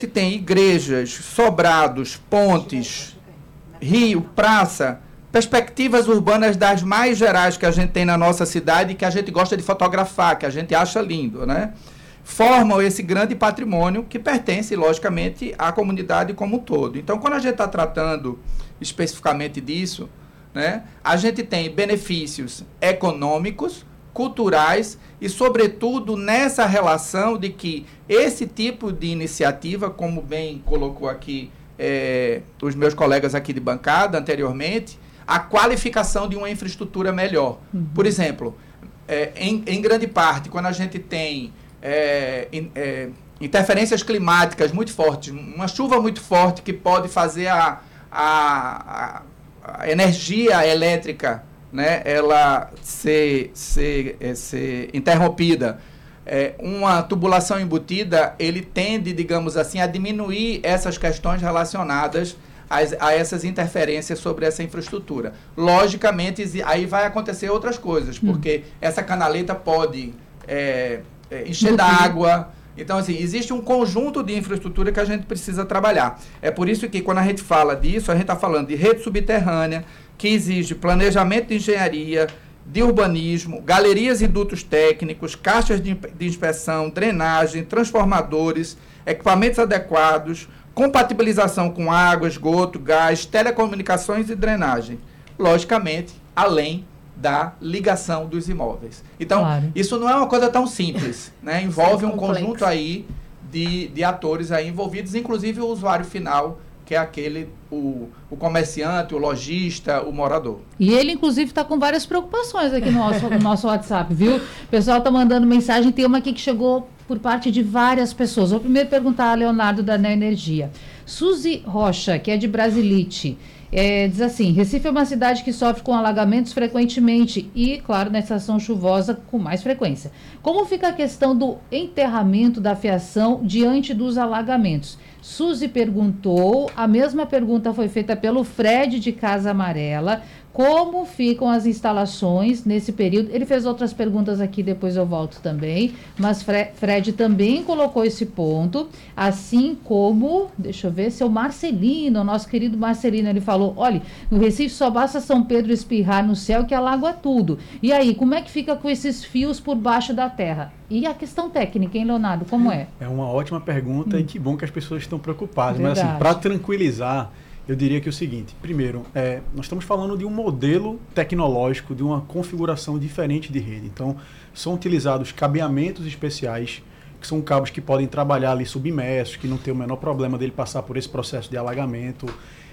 tem igrejas, sobrados, pontes, rio, praça, perspectivas urbanas das mais gerais que a gente tem na nossa cidade e que a gente gosta de fotografar, que a gente acha lindo, né? Formam esse grande patrimônio que pertence, logicamente, à comunidade como um todo. Então, quando a gente está tratando especificamente disso, né, a gente tem benefícios econômicos, culturais e, sobretudo, nessa relação de que esse tipo de iniciativa, como bem colocou aqui os meus colegas aqui de bancada anteriormente, a qualificação de uma infraestrutura melhor. Por exemplo, em grande parte, quando a gente tem interferências climáticas muito fortes, uma chuva muito forte que pode fazer a energia elétrica, né, ela ser interrompida, uma tubulação embutida, ele tende, digamos assim, a diminuir essas questões relacionadas a essas interferências sobre essa infraestrutura. Logicamente, aí vai acontecer outras coisas, porque essa canaleta pode encher d'água. Então, assim, existe um conjunto de infraestrutura que a gente precisa trabalhar. É por isso que, quando a gente fala disso, a gente está falando de rede subterrânea, que exige planejamento de engenharia, de urbanismo, galerias e dutos técnicos, caixas de inspeção, drenagem, transformadores, equipamentos adequados, compatibilização com água, esgoto, gás, telecomunicações e drenagem. Logicamente, além da ligação dos imóveis. Então, isso não é uma coisa tão simples, né? Envolve um conjunto aí de atores aí envolvidos, inclusive o usuário final, que é aquele, o comerciante, o lojista, o morador. E ele, inclusive, está com várias preocupações aqui no nosso WhatsApp, viu? O pessoal está mandando mensagem, tem uma aqui que chegou por parte de várias pessoas. Vou primeiro perguntar a Leonardo da Neoenergia. Suzy Rocha, que é de Brasilite, diz assim: Recife é uma cidade que sofre com alagamentos frequentemente e, claro, na estação chuvosa com mais frequência. Como fica a questão do enterramento da fiação diante dos alagamentos? Suzy perguntou, a mesma pergunta foi feita pelo Fred de Casa Amarela. Como ficam as instalações nesse período? Ele fez outras perguntas aqui, depois eu volto também, mas Fred também colocou esse ponto, assim como, deixa eu ver, seu Marcelino, nosso querido Marcelino, ele falou: olha, no Recife só basta São Pedro espirrar no céu que alaga tudo. E aí, como é que fica com esses fios por baixo da terra? E a questão técnica, hein, Leonardo, como é? É uma ótima pergunta e que bom que as pessoas estão preocupadas. Verdade. Mas assim, para tranquilizar, eu diria que é o seguinte: primeiro, nós estamos falando de um modelo tecnológico, de uma configuração diferente de rede. Então, são utilizados cabeamentos especiais, que são cabos que podem trabalhar ali submersos, que não tem o menor problema dele passar por esse processo de alagamento.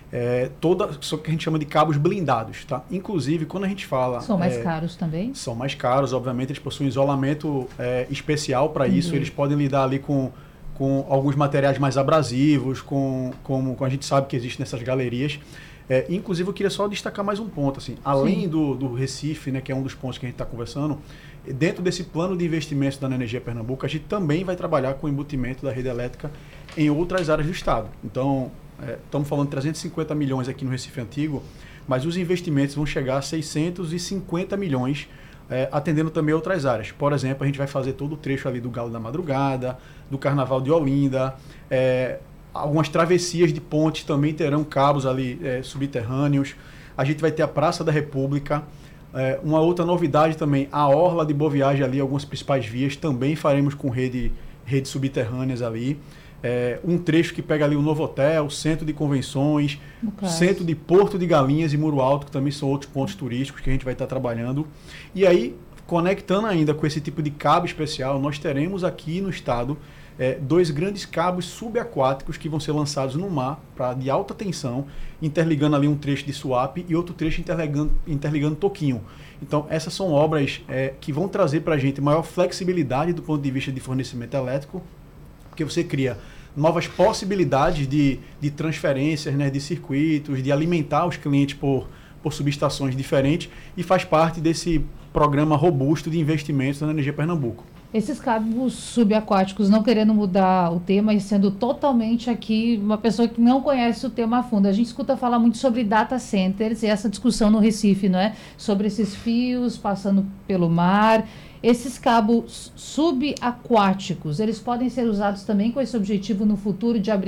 Só que a gente chama de cabos blindados, tá? Inclusive, quando a gente fala... São mais caros também? São mais caros, obviamente, eles possuem isolamento especial para isso, eles podem lidar ali com alguns materiais mais abrasivos, como a gente sabe que existe nessas galerias. Inclusive, eu queria só destacar mais um ponto, assim, além do Recife, né, que é um dos pontos que a gente está conversando, dentro desse plano de investimentos da Neoenergia Pernambuco, a gente também vai trabalhar com o embutimento da rede elétrica em outras áreas do estado. Então, estamos falando de 350 milhões aqui no Recife Antigo, mas os investimentos vão chegar a 650 milhões, atendendo também outras áreas. Por exemplo, a gente vai fazer todo o trecho ali do Galo da Madrugada, do Carnaval de Olinda, algumas travessias de pontes também terão cabos ali subterrâneos. A gente vai ter a Praça da República. Uma outra novidade também, a Orla de Boa Viagem ali, algumas principais vias, também faremos com redes subterrâneas ali. Um trecho que pega ali o Novo Hotel, Centro de Convenções, Centro de Porto de Galinhas e Muro Alto, que também são outros pontos turísticos que a gente vai estar trabalhando. E aí, conectando ainda com esse tipo de cabo especial, nós teremos aqui no estado 2 grandes cabos subaquáticos que vão ser lançados no mar, de alta tensão, interligando ali um trecho de Suape e outro trecho interligando Toquinho. Então, essas são obras que vão trazer para a gente maior flexibilidade do ponto de vista de fornecimento elétrico, porque você cria novas possibilidades de transferências, né, de circuitos, de alimentar os clientes por subestações diferentes, e faz parte desse programa robusto de investimentos na Energia Pernambuco. Esses cabos subaquáticos, não querendo mudar o tema e sendo totalmente aqui uma pessoa que não conhece o tema a fundo, a gente escuta falar muito sobre data centers e essa discussão no Recife, não é? Sobre esses fios passando pelo mar. Esses cabos subaquáticos, eles podem ser usados também com esse objetivo no futuro de abrir